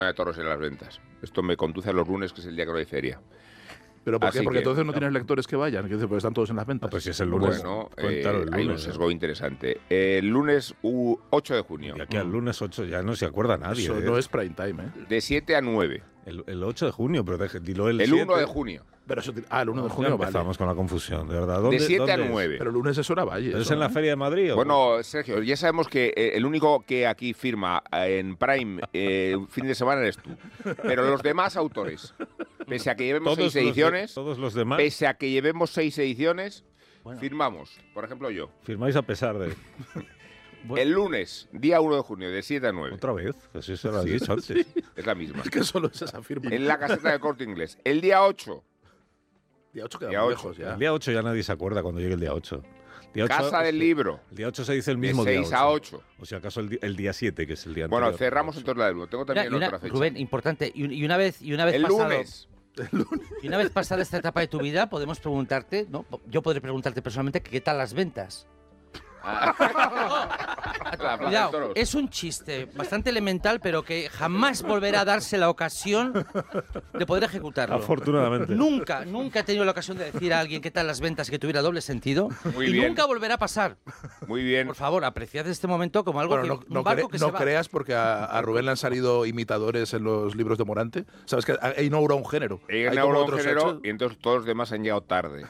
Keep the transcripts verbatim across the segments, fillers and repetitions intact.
de toros en las ventas. Esto me conduce a los lunes, que es el día que no hay feria. ¿Pero por qué? Así Porque que, entonces no no. tienes lectores que vayan, que porque están todos en las ventas. Ah, pues si es el lunes, Bueno, cuéntalo eh, el hay un lunes. sesgo interesante. El lunes uh, ocho de junio. Y aquí al lunes ocho ya no se acuerda nadie. Eso ¿eh? no es prime time, ¿eh? De siete a nueve. El, el ocho de junio, pero deje, dilo el El siete. uno de junio. Pero eso, ah, el uno de Ya junio, empezamos vale. con la confusión, de verdad. ¿Dónde, De siete a dónde es? nueve. Pero el lunes es hora valle. ¿Pero es eso, en la ¿no? Feria de Madrid? ¿o? Bueno, Sergio, ya sabemos que eh, el único que aquí firma eh, en Prime eh, fin de semana eres tú. Pero los demás autores, pese a que llevemos Todos seis los de- ediciones, todos los demás pese a que llevemos seis ediciones, Bueno. firmamos. Por ejemplo, yo. firmáis a pesar de... Bueno. El lunes, día uno de junio, de siete a nueve. ¿Otra vez? Así se lo has dicho antes. Es la misma. Es que solo es esa firma. En la caseta de Corte Inglés. El día ocho, Día ocho queda Día muy ocho. lejos ya. El día ocho ya nadie se acuerda cuando llegue el día ocho. Día ocho Casa del es- Libro, El día ocho se dice el de mismo día seis a ocho. O si acaso el, di- el día siete, que es el día Bueno, anterior. cerramos entonces la del Libro. Tengo Mira, también y una- otra fecha. Rubén, importante, y, un- y una vez, y una vez El pasado, lunes. y una vez pasada esta etapa de tu vida, podemos preguntarte, ¿no? Yo podré preguntarte personalmente qué tal las ventas. La Plaza de Cuidado, Toros. es un chiste bastante elemental, pero que jamás volverá a darse la ocasión de poder ejecutarlo. Afortunadamente. Nunca, nunca he tenido la ocasión de decir a alguien qué tal las ventas que tuviera doble sentido. Muy y bien. nunca volverá a pasar. Muy bien. Por favor, apreciad este momento como algo Bueno, que no, un no, barco cre- que no se va. creas porque a, a Rubén le han salido imitadores en los libros de Morante. Sabes que ha inaugurado un género. He Hay inaugurado como un otros género hechos. y entonces todos los demás han llegado tarde.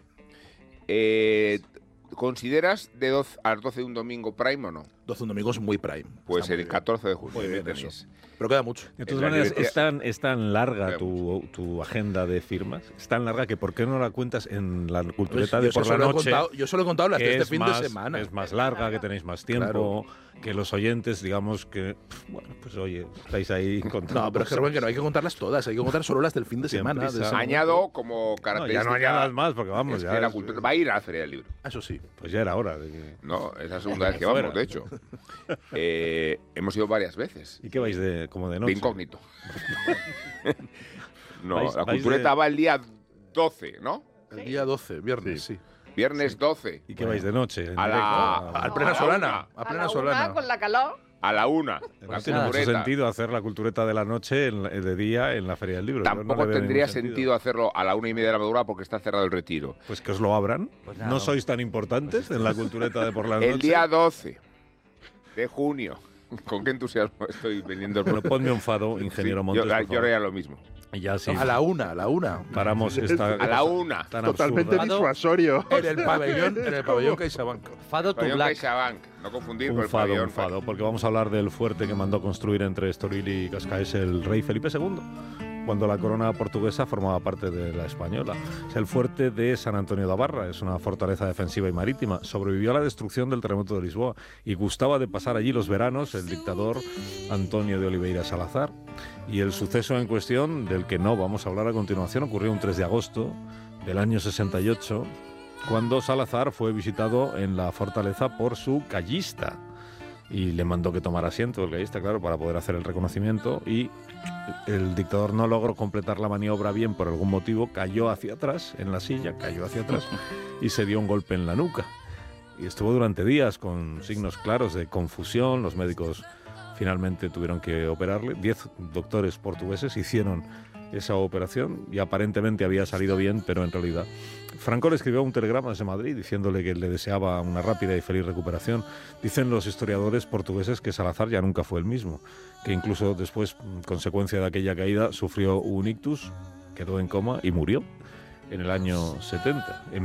Eh, ¿Consideras de doce a las doce de un domingo Prime o no? doce un domingo es muy prime. Pues Está muy el bien. catorce de junio. Muy bien tenéis. eso. Pero queda mucho. De En todas la maneras, librería- es tan, es tan larga Veamos. tu, tu agenda de firmas, es tan larga que ¿por qué no la cuentas en la Pues cultureta yo de eso por la lo he noche? contado- yo solo he contado las de que este es fin más, de semana. Es más larga, que tenéis más tiempo, que los oyentes, digamos que, pff, bueno, pues oye, estáis ahí contando. No, pero es que Rubén, que no hay que contarlas todas, hay que contar solo las del fin de Sin semana. prisa. de ese Añado momento. como No, ya característica. no añadas más, porque vamos, es ya que la es- cultura va a ir a la Feria del Libro. Eso sí. pues ya era hora. De que... No, es la segunda vez que Fuera. vamos, de hecho. Eh, hemos ido varias veces. ¿Y qué vais de, como de De noche? incógnito. No, Vais- la vais cultureta de- va el día doce, ¿no? El día doce, viernes, sí. Viernes doce. ¿Y qué vais de noche? En A la- directo? Al No, plena a la solana. una. A A plena la solana. una, con la calor. A la una. No La tiene mucho cultureta. sentido hacer la cultureta de la noche en la- de día en la Feria del Libro. Yo no Tampoco le veo tendría ningún sentido hacerlo a la una y media de la madrugada porque está cerrado el retiro. Pues que os lo abran. Pues nada, no no. sois tan importantes en la cultureta de por la noche. El día doce de junio. ¿Con qué entusiasmo estoy vendiendo el Bueno, ponme un fado, ingeniero Sí, Montes, yo, por yo favor. haría lo mismo. Y ya sí. A la una, a la una. Paramos esta A la una. tan Totalmente absurda. disuasorio. En el pabellón, en el pabellón CaixaBank. Fado to Pabellón Black. CaixaBank. No confundir con Un el fado, pabellón. un fado, porque vamos a hablar del fuerte que mandó construir entre Estoril y Cascaes el rey Felipe segundo, cuando la corona portuguesa formaba parte de la española. Es el fuerte de San Antonio da Barra, es una fortaleza defensiva y marítima. Sobrevivió a la destrucción del terremoto de Lisboa y gustaba de pasar allí los veranos el dictador Antonio de Oliveira Salazar. Y el suceso en cuestión, del que no vamos a hablar a continuación, ocurrió un tres de agosto del año sesenta y ocho, cuando Salazar fue visitado en la fortaleza por su callista. Y le mandó que tomara asiento el gallista, claro, para poder hacer el reconocimiento, y el dictador no logró completar la maniobra bien por algún motivo, cayó hacia atrás en la silla, cayó hacia atrás y se dio un golpe en la nuca. Y estuvo durante días con signos claros de confusión, los médicos finalmente tuvieron que operarle, diez doctores portugueses hicieron esa operación y aparentemente había salido bien, pero en realidad Franco le escribió un telegrama desde Madrid diciéndole que le deseaba una rápida y feliz recuperación. Dicen los historiadores portugueses que Salazar ya nunca fue el mismo, que incluso después, consecuencia de aquella caída, sufrió un ictus, quedó en coma y murió en el año setenta. En